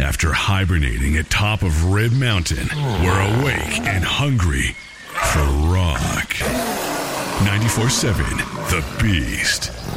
After hibernating atop of Red Mountain, we're awake and hungry for rock. 94.7 The Beast.